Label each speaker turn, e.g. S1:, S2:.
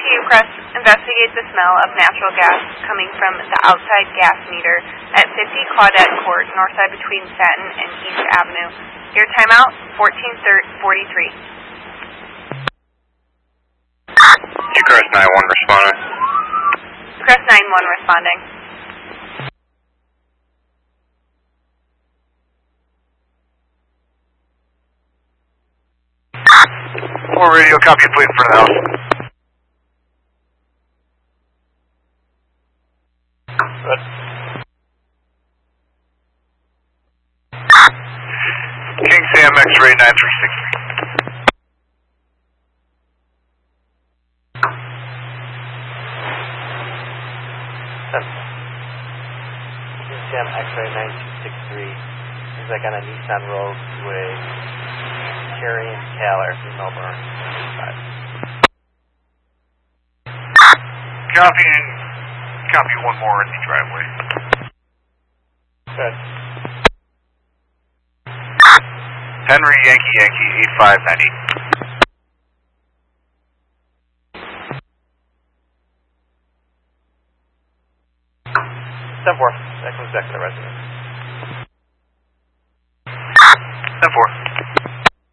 S1: you press investigate the smell of natural gas coming from the outside gas meter at 50 Claudette Court, north side between Satin and East Avenue. Your timeout, 14:43.
S2: Crest 9-1 responding.
S1: Crest 9-1 responding.
S2: 4 radio, copy and plate in front of the house. Good. King Sam X-ray 9363.
S3: King Sam X-ray 9263. Seems like on a Nissan Rogue with Cherry and Taylor from Melbourne.
S2: Copy one more in the driveway.
S3: Good.
S2: Henry Yankee 8590.
S3: 10-4. That comes back to the residence.
S2: 10-4.